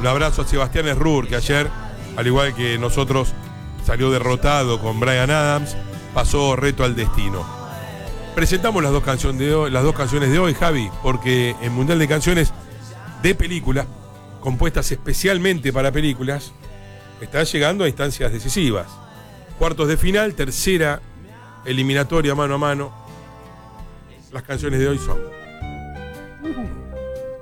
Un abrazo a Sebastián Errur, que ayer, al igual que nosotros, salió derrotado con Bryan Adams, pasó reto al destino. Presentamos las dos canciones de hoy, Javi, porque el Mundial de Canciones de Película, compuestas especialmente para películas, están llegando a instancias decisivas. Cuartos de final, tercera eliminatoria mano a mano. Las canciones de hoy son